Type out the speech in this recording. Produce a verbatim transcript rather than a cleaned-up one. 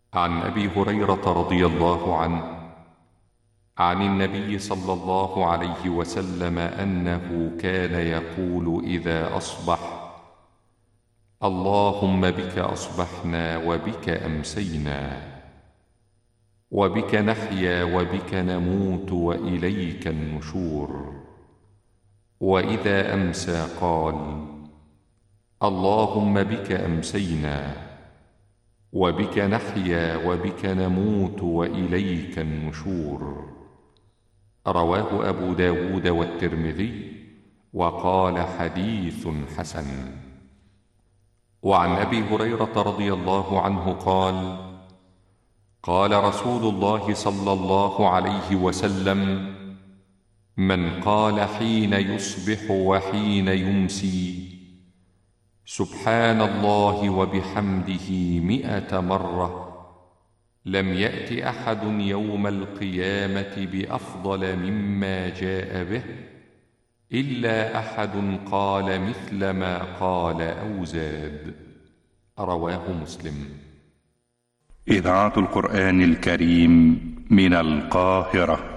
عن أبي هريرة رضي الله عنه عن النبي صلى الله عليه وسلم أنه كان يقول إذا أصبح: اللهم بك أصبحنا وبك أمسينا وبك نحيا وبك نموت وإليك النشور. وإذا أمسى قال: اللهم بك أمسينا وبك نحيا وبك نموت وإليك النشور. رواه أبو داود والترمذي وقال حديث حسن. وعن أبي هريرة رضي الله عنه قال: قال رسول الله صلى الله عليه وسلم: من قال حين يصبح وحين يمسي سبحان الله وبحمده مئة مرة لم يأت أحد يوم القيامة بأفضل مما جاء به إلا أحد قال مثل ما قال أو زاد. رواه مسلم. إذاعة القرآن الكريم من القاهرة.